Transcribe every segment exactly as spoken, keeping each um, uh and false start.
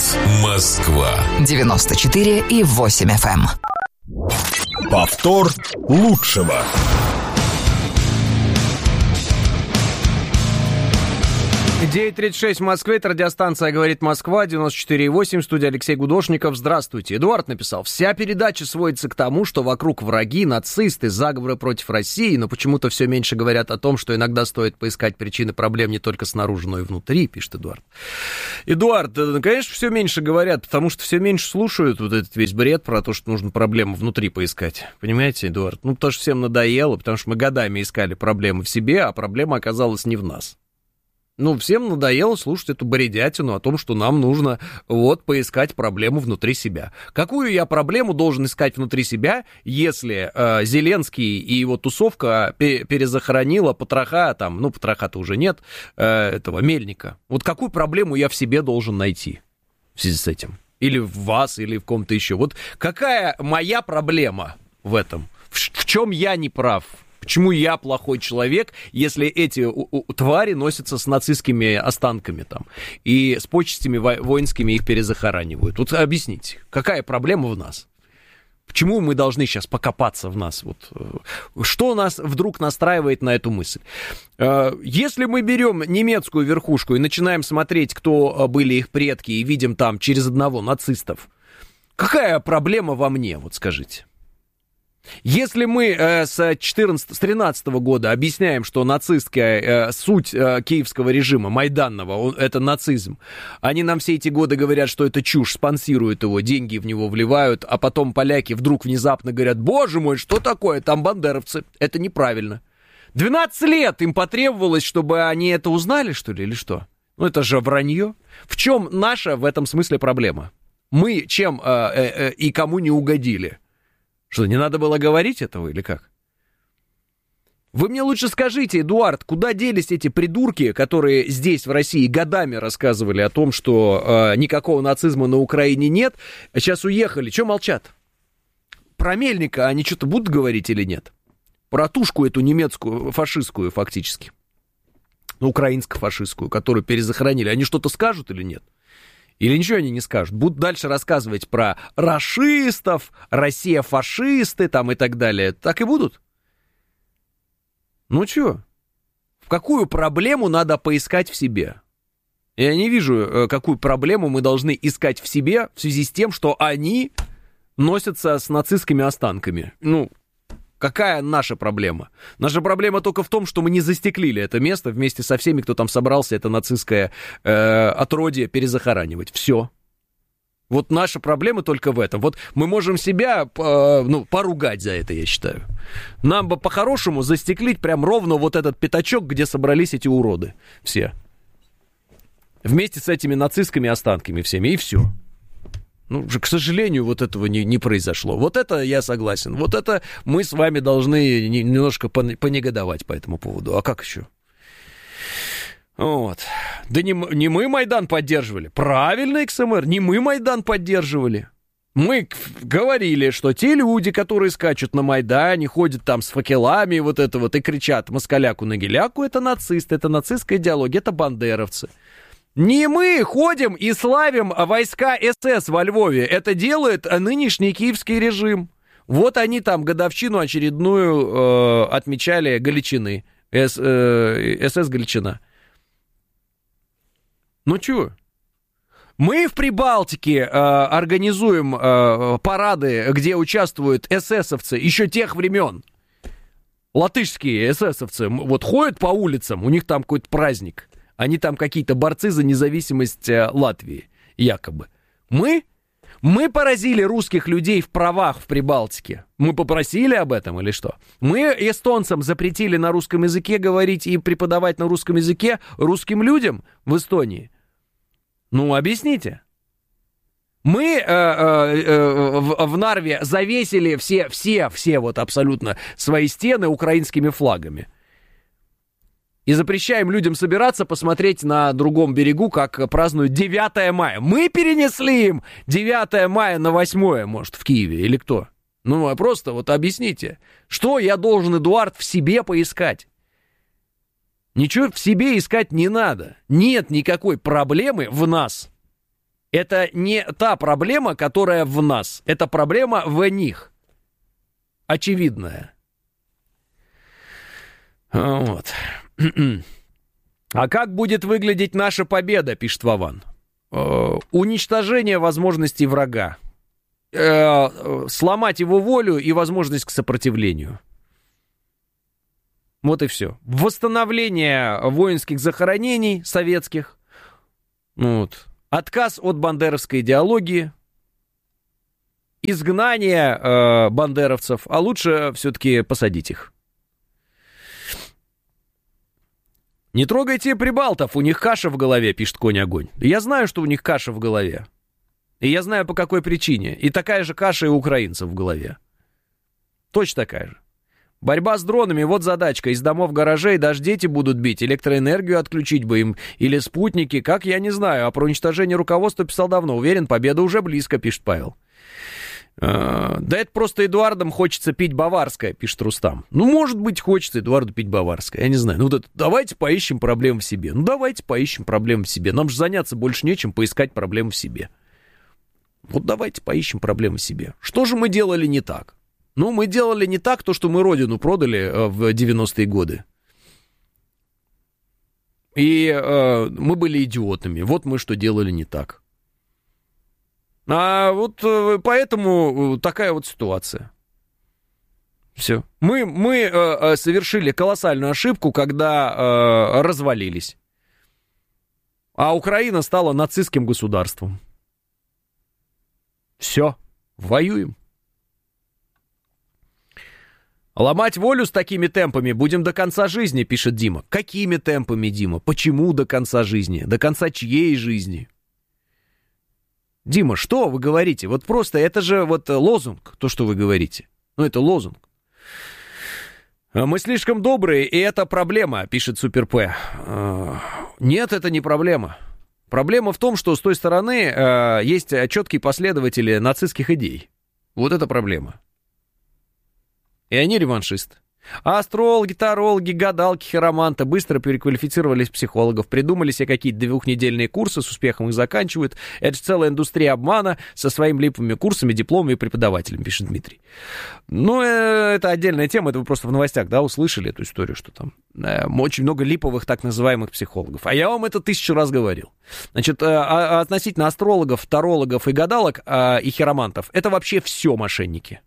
Говорит Москва. девяносто четыре и восемь эф эм. Повтор лучшего. девять тридцать шесть в Москве, это радиостанция «Говорит Москва», девяносто четыре и восемь, студия Алексей Гудошников. Здравствуйте. Эдуард написал: вся передача сводится к тому, что вокруг враги, нацисты, заговоры против России, но почему-то все меньше говорят о том, что иногда стоит поискать причины проблем не только снаружи, но и внутри, пишет Эдуард. Эдуард, конечно, все меньше говорят, потому что все меньше слушают вот этот весь бред про то, что нужно проблему внутри поискать. Понимаете, Эдуард? Ну, потому что всем надоело, потому что мы годами искали проблемы в себе, а проблема оказалась не в нас. Ну, всем надоело слушать эту бредятину о том, что нам нужно вот поискать проблему внутри себя. Какую я проблему должен искать внутри себя, если э, Зеленский и его тусовка пе- перезахоронила потроха, там, ну, потроха-то уже нет, э, этого Мельника. Вот какую проблему я в себе должен найти в связи с этим? Или в вас, или в ком-то еще. Вот какая моя проблема в этом? В, в чем я не прав? Почему я плохой человек, если эти у, у, твари носятся с нацистскими останками там и с почестями во, воинскими их перезахоранивают? Вот объясните, какая проблема в нас? Почему мы должны сейчас покопаться в нас? Вот, что нас вдруг настраивает на эту мысль? Если мы берем немецкую верхушку и начинаем смотреть, кто были их предки, и видим там через одного нацистов, какая проблема во мне, вот скажите? Если мы э, с, четырнадцатого, с тринадцатого года объясняем, что нацистская э, суть э, киевского режима, майданного, он, это нацизм, они нам все эти годы говорят, что это чушь, спонсируют его, деньги в него вливают, а потом поляки вдруг внезапно говорят: боже мой, что такое, там бандеровцы, это неправильно. двенадцать лет им потребовалось, чтобы они это узнали, что ли, или что? Ну это же вранье. В чем наша в этом смысле проблема? Мы чем э, э, э, и кому не угодили? Что, не надо было говорить этого или как? Вы мне лучше скажите, Эдуард, куда делись эти придурки, которые здесь, в России, годами рассказывали о том, что э, никакого нацизма на Украине нет, а сейчас уехали, что молчат? Про Мельника они что-то будут говорить или нет? Про тушку эту немецкую, фашистскую фактически, украинско-фашистскую, которую перезахоронили, они что-то скажут или нет? Или ничего они не скажут? Будут дальше рассказывать про рашистов, Россия фашисты там и так далее. Так и будут? Ну чё? В какую проблему надо поискать в себе? Я не вижу, какую проблему мы должны искать в себе в связи с тем, что они носятся с нацистскими останками. Ну, какая наша проблема? Наша проблема только в том, что мы не застеклили это место вместе со всеми, кто там собрался это нацистское э, отродье перезахоранивать. Все. Вот наша проблема только в этом. Вот мы можем себя э, ну, поругать за это, я считаю. Нам бы по-хорошему застеклить прям ровно вот этот пятачок, где собрались эти уроды все. Вместе с этими нацистскими останками всеми, и все. Ну, к сожалению, вот этого не, не произошло. Вот это я согласен. Вот это мы с вами должны немножко понегодовать по этому поводу. А как еще? Вот. Да не, не мы Майдан поддерживали. Правильно, икс эм эр, не мы Майдан поддерживали. Мы говорили, что те люди, которые скачут на Майдане, ходят там с факелами вот это вот и кричат москаляку на геляку, это нацисты, это нацистская идеология, это бандеровцы. Не мы ходим и славим войска эс эс во Львове. Это делает нынешний киевский режим. Вот они там годовщину очередную э, отмечали Галичины. С, э, эс эс Галичина. Ну чё? Мы в Прибалтике э, организуем э, парады, где участвуют эсэсовцы еще тех времен. Латышские эсэсовцы вот ходят по улицам, у них там какой-то праздник. Они там какие-то борцы за независимость Латвии, якобы. Мы? Мы поразили русских людей в правах в Прибалтике. Мы попросили об этом или что? Мы эстонцам запретили на русском языке говорить и преподавать на русском языке русским людям в Эстонии. Ну, объясните. Мы э, э, в, в Нарве завесили все, все, все вот абсолютно свои стены украинскими флагами. И запрещаем людям собираться, посмотреть на другом берегу, как празднуют девятое мая. Мы перенесли им девятое мая на восьмое, может, в Киеве, или кто? Ну, а просто вот объясните, что я должен, Эдуард, в себе поискать? Ничего в себе искать не надо. Нет никакой проблемы в нас. Это не та проблема, которая в нас. Это проблема в них. Очевидная. Вот. А как будет выглядеть наша победа, пишет Вован? Уничтожение возможностей врага. Сломать его волю и возможность к сопротивлению. Вот и все. Восстановление воинских захоронений советских. Вот. Отказ от бандеровской идеологии. Изгнание э, бандеровцев. А лучше все-таки посадить их. Не трогайте прибалтов, у них каша в голове, пишет Конь-огонь. Я знаю, что у них каша в голове. И я знаю, по какой причине. И такая же каша и у украинцев в голове. Точно такая же. Борьба с дронами, вот задачка. Из домов, гаражей даже дети будут бить. Электроэнергию отключить бы им. Или спутники. Как, я не знаю. А про уничтожение руководства писал давно. Уверен, победа уже близко, пишет Павел. А, да это просто Эдуардом хочется пить баварское, пишет Рустам. Ну, может быть, хочется Эдуарду пить баварское. Я не знаю. Ну, вот это, давайте поищем проблемы в себе. Ну, давайте поищем проблемы в себе. Нам же заняться больше нечем, поискать проблемы в себе. Вот давайте поищем проблемы в себе. Что же мы делали не так? Ну, мы делали не так то, что мы родину продали в девяностые годы. И э, мы были идиотами. Вот мы что делали не так. А вот э, поэтому такая вот ситуация. Все. Мы, мы э, совершили колоссальную ошибку, когда э, развалились. А Украина стала нацистским государством. Все. Воюем. Ломать волю с такими темпами будем до конца жизни, пишет Дима. Какими темпами, Дима? Почему до конца жизни? До конца чьей жизни? Дима, что вы говорите? Вот просто это же вот лозунг, то, что вы говорите. Ну, это лозунг. Мы слишком добрые, и это проблема, пишет Супер П. Нет, это не проблема. Проблема в том, что с той стороны есть четкие последователи нацистских идей. Вот это проблема. И они реваншисты. А астрологи, тарологи, гадалки, хироманты быстро переквалифицировались в психологов, придумали себе какие-то двухнедельные курсы, с успехом их заканчивают. Это же целая индустрия обмана со своими липовыми курсами, дипломами и преподавателями, пишет Дмитрий. Ну, это отдельная тема, это вы просто в новостях, да, услышали эту историю, что там э, очень много липовых так называемых психологов. А я вам это тысячу раз говорил. Значит, э, относительно астрологов, тарологов и гадалок э, и хиромантов, это вообще все мошенники.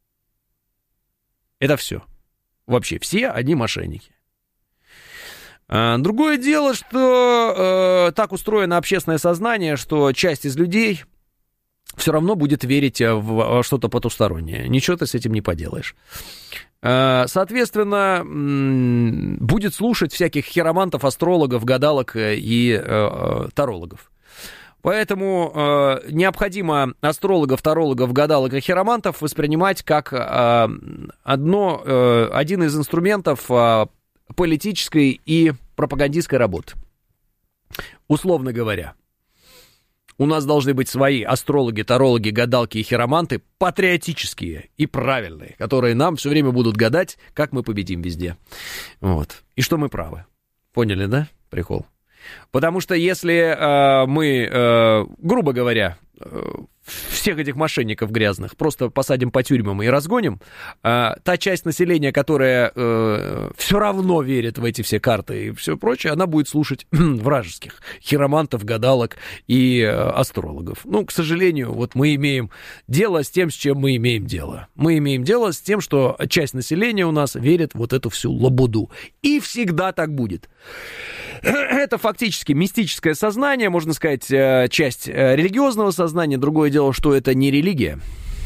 Это все. Вообще, все они мошенники. А, другое дело, что э, так устроено общественное сознание, что часть из людей все равно будет верить в что-то потустороннее. Ничего ты с этим не поделаешь. А, соответственно, м- будет слушать всяких хиромантов, астрологов, гадалок и э, тарологов. Поэтому э, необходимо астрологов, тарологов, гадалок и хиромантов воспринимать как э, одно, э, один из инструментов э, политической и пропагандистской работы. Условно говоря, у нас должны быть свои астрологи, тарологи, гадалки и хироманты патриотические и правильные, которые нам все время будут гадать, как мы победим везде. Вот. И что мы правы. Поняли, да, прикол? Потому что если э, мы, э, грубо говоря, э, всех этих мошенников грязных просто посадим по тюрьмам и разгоним, э, та часть населения, которая э, все равно верит в эти все карты и все прочее, она будет слушать вражеских хиромантов, гадалок и э, астрологов. Ну, к сожалению, вот мы имеем дело с тем, с чем мы имеем дело. Мы имеем дело с тем, что часть населения у нас верит в вот эту всю лабуду. И всегда так будет. Это фактически мистическое сознание, можно сказать, часть религиозного сознания. Другое дело, что это не религия.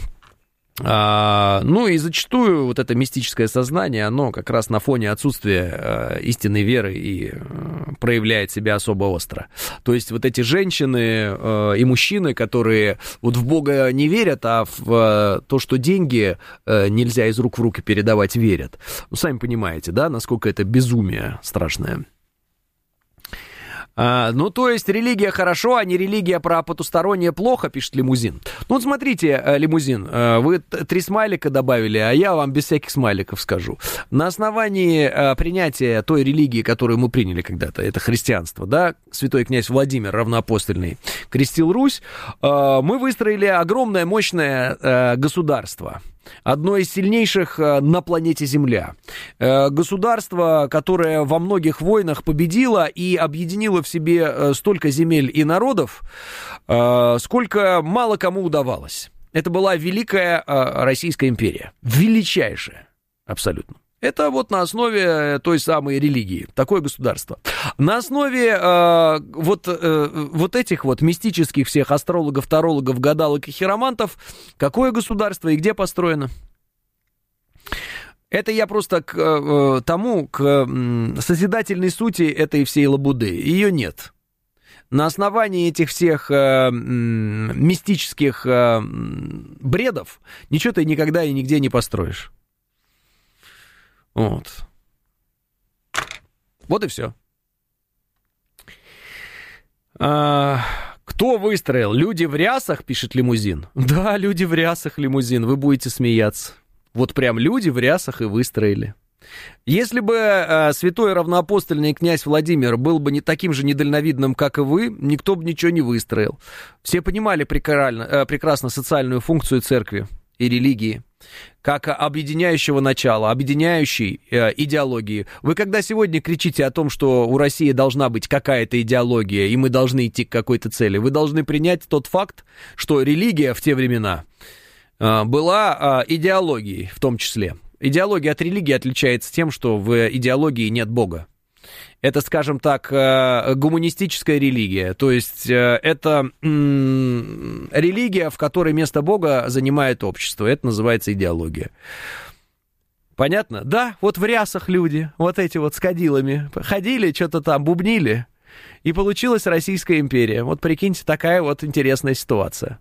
А, ну и зачастую вот это мистическое сознание, оно как раз на фоне отсутствия а, истинной веры и а, проявляет себя особо остро. То есть вот эти женщины а, и мужчины, которые вот в Бога не верят, а в а, то, что деньги а, нельзя из рук в руки передавать, верят. Ну, сами понимаете, да, насколько это безумие страшное. А, ну, то есть религия хорошо, а не религия про потустороннее плохо, пишет Лимузин. Ну, вот смотрите, Лимузин, вы три смайлика добавили, а я вам без всяких смайликов скажу. На основании принятия той религии, которую мы приняли когда-то, это христианство, да, святой князь Владимир Равноапостольный крестил Русь, мы выстроили огромное, мощное государство. Одно из сильнейших на планете Земля. Государство, которое во многих войнах победило и объединило в себе столько земель и народов, сколько мало кому удавалось. Это была Великая Российская империя. Величайшая, абсолютно. Это вот на основе той самой религии, такое государство. На основе э, вот, э, вот этих вот мистических всех астрологов, тарологов, гадалок и хиромантов, какое государство и где построено? Это я просто к э, тому, к э, созидательной сути этой всей лабуды. Ее нет. На основании этих всех э, мистических э, бредов ничего ты никогда и нигде не построишь. Вот. Вот и все. А, кто выстроил? Люди в рясах, пишет Лимузин. Да, люди в рясах, Лимузин, вы будете смеяться. Вот прям люди в рясах и выстроили. Если бы э, святой равноапостольный князь Владимир был бы не таким же недальновидным, как и вы, никто бы ничего не выстроил. Все понимали прекрасно, э, прекрасно социальную функцию церкви и религии, как объединяющего начала, объединяющей э, идеологии. Вы когда сегодня кричите о том, что у России должна быть какая-то идеология, и мы должны идти к какой-то цели, вы должны принять тот факт, что религия в те времена э, была э, идеологией в том числе. Идеология от религии отличается тем, что в идеологии нет Бога. Это, скажем так, гуманистическая религия, то есть это религия, в которой место Бога занимает общество, это называется идеология. Понятно? Да, вот в рясах люди, вот эти вот с кадилами, ходили, что-то там бубнили, и получилась Российская империя. Вот прикиньте, такая вот интересная ситуация.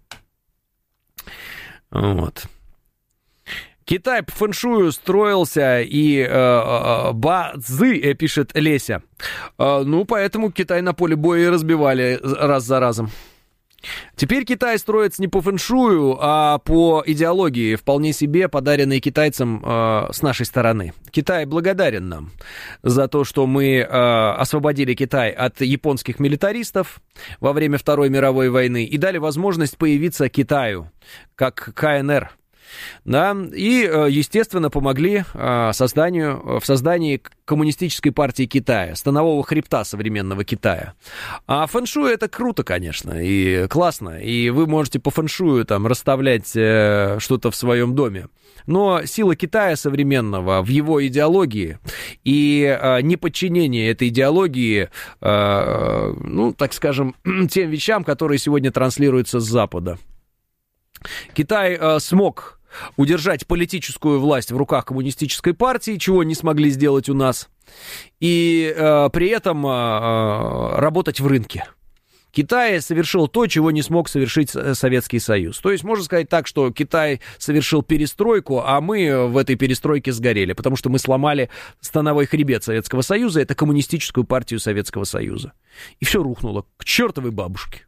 Вот. Китай по фэншую строился и э, э, базы, э, пишет Леся. Э, ну, поэтому Китай на поле боя и разбивали раз за разом. Теперь Китай строится не по фэншую, а по идеологии, вполне себе подаренной китайцам э, с нашей стороны. Китай благодарен нам за то, что мы э, освободили Китай от японских милитаристов во время Второй мировой войны и дали возможность появиться Китаю, как ка эн эр. Да, и, естественно, помогли созданию, в создании коммунистической партии Китая, станового хребта современного Китая. А фэншуй это круто, конечно, и классно, и вы можете по фэншую там расставлять что-то в своем доме. Но сила Китая современного в его идеологии и неподчинение этой идеологии, ну, так скажем, тем вещам, которые сегодня транслируются с Запада. Китай э, смог удержать политическую власть в руках коммунистической партии, чего не смогли сделать у нас, и э, при этом э, работать в рынке. Китай совершил то, чего не смог совершить Советский Союз. То есть можно сказать так, что Китай совершил перестройку, а мы в этой перестройке сгорели, потому что мы сломали становой хребет Советского Союза, это коммунистическую партию Советского Союза. И все рухнуло к чертовой бабушке.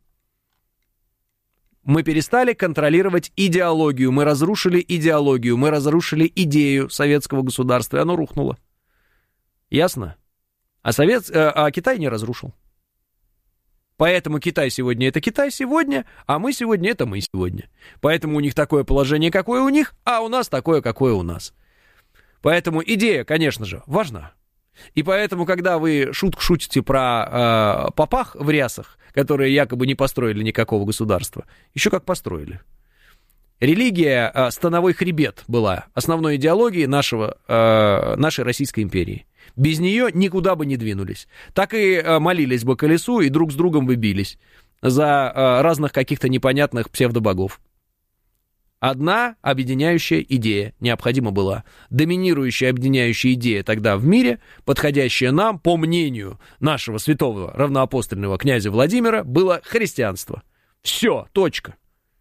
Мы перестали контролировать идеологию, мы разрушили идеологию, мы разрушили идею советского государства, и оно рухнуло. Ясно? А, Совет... а Китай не разрушил. Поэтому Китай сегодня это Китай сегодня, а мы сегодня это мы сегодня. Поэтому у них такое положение, какое у них, а у нас такое, какое у нас. Поэтому идея, конечно же, важна. И поэтому, когда вы шутку шутите про э, попах в рясах, которые якобы не построили никакого государства, еще как построили. Религия, э, становой хребет была основной идеологией нашего, э, нашей Российской империи. Без нее никуда бы не двинулись. Так и э, молились бы колесу и друг с другом бы бились за э, разных каких-то непонятных псевдобогов. Одна объединяющая идея необходима была. Доминирующая объединяющая идея тогда в мире, подходящая нам, по мнению нашего святого равноапостольного князя Владимира, было христианство. Все, точка.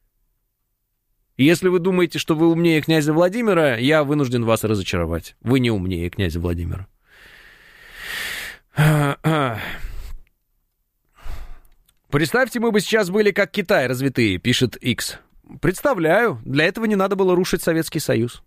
И если вы думаете, что вы умнее князя Владимира, я вынужден вас разочаровать. Вы не умнее князя Владимира. Представьте, мы бы сейчас были как Китай развитые, пишет X. Представляю, для этого не надо было рушить Советский Союз.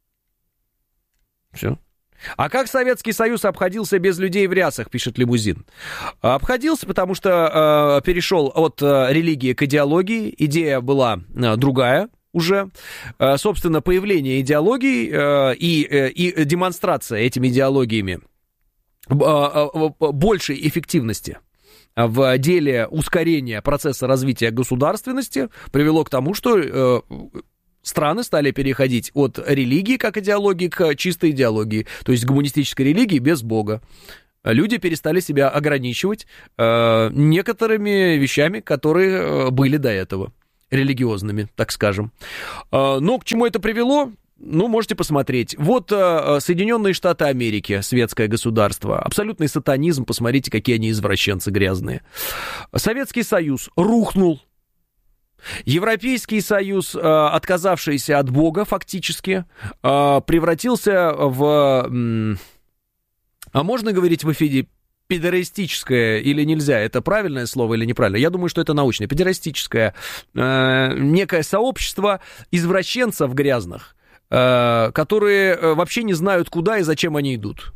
Все. А как Советский Союз обходился без людей в рясах, пишет Лимузин? Обходился, потому что э, перешел от э, религии к идеологии. Идея была э, другая уже. Э, собственно, появление идеологий э, и, э, и демонстрация этими идеологиями э, э, большей эффективности в деле ускорения процесса развития государственности привело к тому, что э, страны стали переходить от религии как идеологии к чистой идеологии, то есть гуманистической религии без Бога. Люди перестали себя ограничивать э, некоторыми вещами, которые э, были до этого религиозными, так скажем. Э, но к чему это привело? Ну, можете посмотреть. Вот э, Соединенные Штаты Америки, светское государство, абсолютный сатанизм, посмотрите, какие они извращенцы грязные. Советский Союз рухнул. Европейский Союз, отказавшийся от Бога фактически, превратился в... А можно говорить в эфире педерастическое или нельзя? Это правильное слово или неправильное? Я думаю, что это научное. Педерастическое некое сообщество извращенцев грязных, которые вообще не знают, куда и зачем они идут.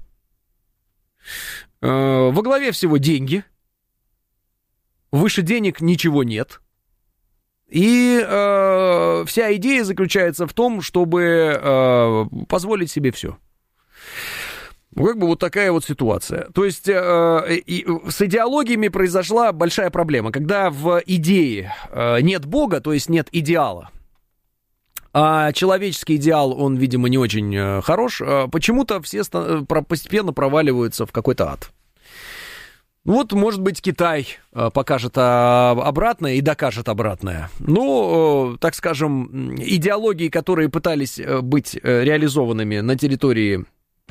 Во главе всего деньги. Выше денег ничего нет. И э, вся идея заключается в том, чтобы э, позволить себе все. Как бы вот такая вот ситуация. То есть э, и, с идеологиями произошла большая проблема. Когда в идее э, нет Бога, то есть нет идеала, а человеческий идеал, он, видимо, не очень э, хорош, э, почему-то все ста- постепенно проваливаются в какой-то ад. Вот, может быть, Китай покажет обратное и докажет обратное. Ну, так скажем, идеологии, которые пытались быть реализованными на территории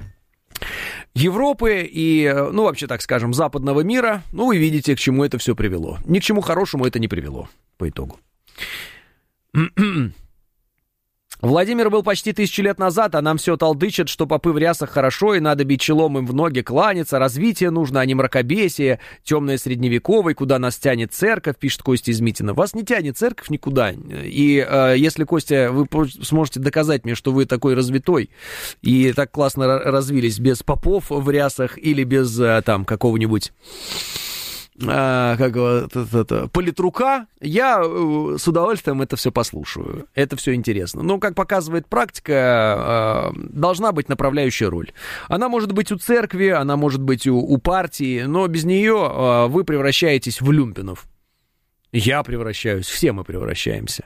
Европы и, ну, вообще, так скажем, западного мира, ну, вы видите, к чему это все привело. Ни к чему хорошему это не привело по итогу. Владимир был почти тысячу лет назад, а нам все толдычат, что попы в рясах хорошо, и надо бить челом им в ноги, кланяться, развитие нужно, а не мракобесие, темное средневековое, куда нас тянет церковь, пишет Костя из Митина. Вас не тянет церковь никуда, и э, если, Костя, вы сможете доказать мне, что вы такой развитой, и так классно развились без попов в рясах, или без э, там какого-нибудь... А, как это, это, политрука, я э, с удовольствием это все послушаю. Это все интересно. Но, как показывает практика, э, должна быть направляющая роль. Она может быть у церкви, она может быть у, у партии, но без нее э, вы превращаетесь в люмпинов. Я превращаюсь, все мы превращаемся.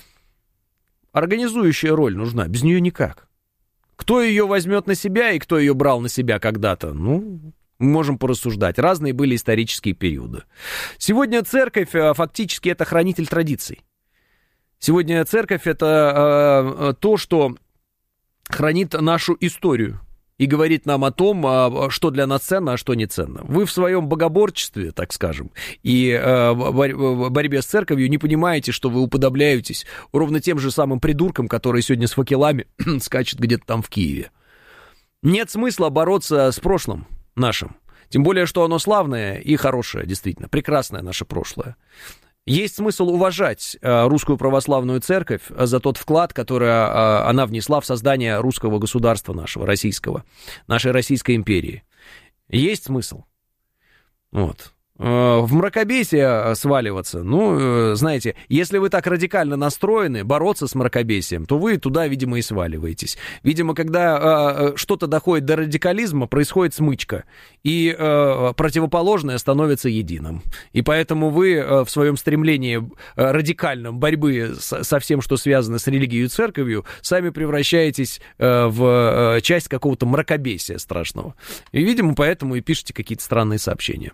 Организующая роль нужна, без нее никак. Кто ее возьмет на себя и кто ее брал на себя когда-то, ну... Мы можем порассуждать. Разные были исторические периоды. Сегодня церковь фактически это хранитель традиций. Сегодня церковь это э, то, что хранит нашу историю и говорит нам о том, что для нас ценно, а что не ценно. Вы в своем богоборчестве, так скажем, и э, в борьбе с церковью не понимаете, что вы уподобляетесь ровно тем же самым придуркам, которые сегодня с факелами скачут где-то там в Киеве. Нет смысла бороться с прошлым нашим. Тем более, что оно славное и хорошее, действительно, прекрасное наше прошлое. Есть смысл уважать э, русскую православную церковь за тот вклад, который э, она внесла в создание русского государства нашего, российского, нашей Российской империи. Есть смысл. Вот. В мракобесие сваливаться, ну, знаете, если вы так радикально настроены бороться с мракобесием, то вы туда, видимо, и сваливаетесь. Видимо, когда э, что-то доходит до радикализма, происходит смычка, и э, противоположное становится единым. И поэтому вы э, в своем стремлении э, радикальном борьбы с, со всем, что связано с религией и церковью, сами превращаетесь э, в э, часть какого-то мракобесия страшного. И, видимо, поэтому и пишете какие-то странные сообщения.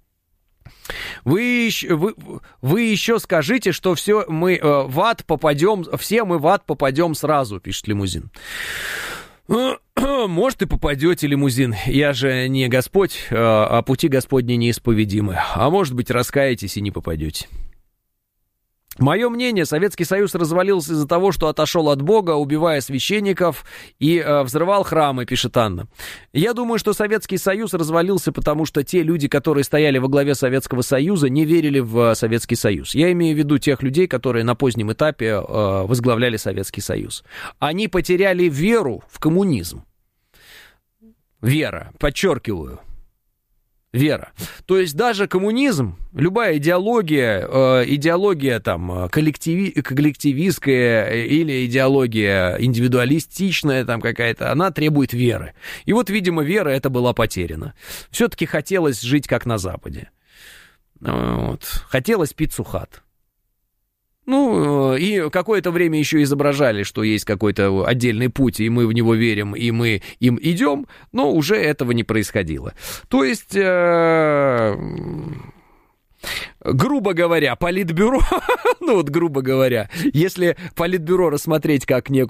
Вы, вы, вы еще скажите, что все мы э, в ад попадем, все мы в ад попадем сразу, пишет Лимузин. Может, и попадете, Лимузин. Я же не Господь, э, а пути Господни неисповедимы. А может быть, раскаетесь и не попадете. Мое мнение, Советский Союз развалился из-за того, что отошел от Бога, убивая священников и э, взрывал храмы, пишет Анна. Я думаю, что Советский Союз развалился, потому что те люди, которые стояли во главе Советского Союза, не верили в Советский Союз. Я имею в виду тех людей, которые на позднем этапе э, возглавляли Советский Союз. Они потеряли веру в коммунизм. Вера, подчеркиваю. Вера. То есть даже коммунизм, любая идеология, э, идеология там коллективи, коллективистская или идеология индивидуалистичная там какая-то, она требует веры. И вот, видимо, вера эта была потеряна. Все-таки хотелось жить как на Западе. Вот. Хотелось пиццу хат. Ну, и какое-то время еще изображали, что есть какой-то отдельный путь, и мы в него верим, и мы им идем, но уже этого не происходило. То есть, э, грубо говоря, политбюро, ну вот грубо говоря, если политбюро рассмотреть как некую